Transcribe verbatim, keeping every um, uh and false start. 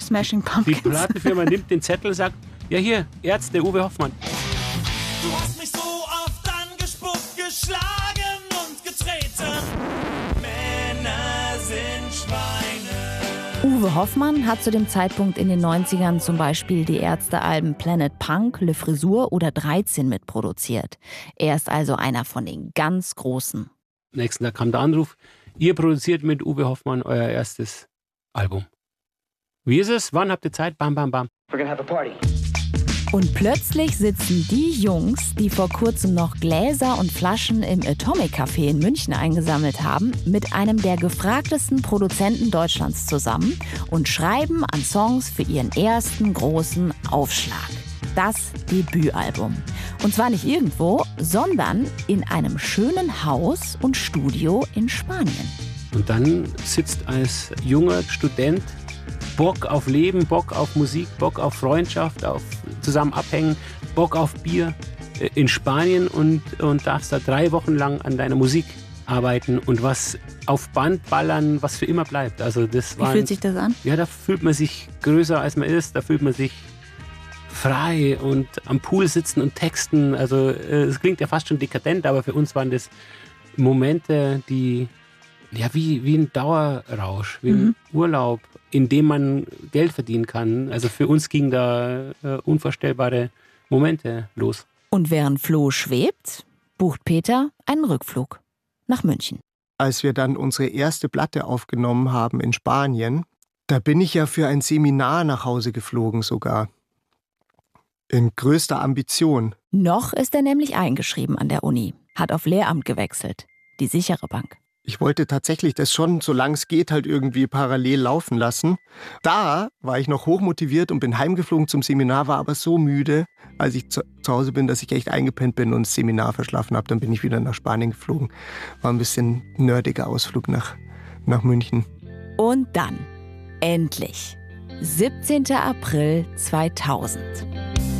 Smashing Die Pumpkins. Plattenfirma nimmt den Zettel und sagt, ja hier, Ärzte, Uwe Hoffmann. Du hast mich so oft angespuckt, geschlagen und getreten. Männer sind Schweine. Uwe Hoffmann hat zu dem Zeitpunkt in den neunzigern zum Beispiel die Ärzte-Alben Planet Punk, Le Frisur oder dreizehn mitproduziert. Er ist also einer von den ganz Großen. Nächsten Tag kam der Anruf, ihr produziert mit Uwe Hoffmann euer erstes Album. Wie ist es? Wann habt ihr Zeit? Bam, bam, bam. We're gonna have a party. Und plötzlich sitzen die Jungs, die vor kurzem noch Gläser und Flaschen im Atomic Café in München eingesammelt haben, mit einem der gefragtesten Produzenten Deutschlands zusammen und schreiben an Songs für ihren ersten großen Aufschlag. Das Debütalbum. Und zwar nicht irgendwo, sondern in einem schönen Haus und Studio in Spanien. Und dann sitzt als junger Student Bock auf Leben, Bock auf Musik, Bock auf Freundschaft, auf zusammen abhängen, Bock auf Bier äh, in Spanien und, und darfst da drei Wochen lang an deiner Musik arbeiten und was auf Band ballern, was für immer bleibt. Also das Wie waren, fühlt sich das an? Ja, da fühlt man sich größer als man ist, da fühlt man sich frei und am Pool sitzen und texten. Also es klingt ja fast schon dekadent, aber für uns waren das Momente, die ja wie, wie ein Dauerrausch, wie Mhm. ein Urlaub, in dem man Geld verdienen kann. Also für uns gingen da äh, unvorstellbare Momente los. Und während Flo schwebt, bucht Peter einen Rückflug nach München. Als wir dann unsere erste Platte aufgenommen haben in Spanien, da bin ich ja für ein Seminar nach Hause geflogen sogar. In größter Ambition. Noch ist er nämlich eingeschrieben an der Uni, hat auf Lehramt gewechselt, die sichere Bank. Ich wollte tatsächlich das schon, solange es geht, halt irgendwie parallel laufen lassen. Da war ich noch hochmotiviert und bin heimgeflogen zum Seminar, war aber so müde, als ich zu, zu Hause bin, dass ich echt eingepennt bin und das Seminar verschlafen habe. Dann bin ich wieder nach Spanien geflogen. War ein bisschen nerdiger Ausflug nach, nach München. Und dann, endlich, siebzehnter April zweitausend.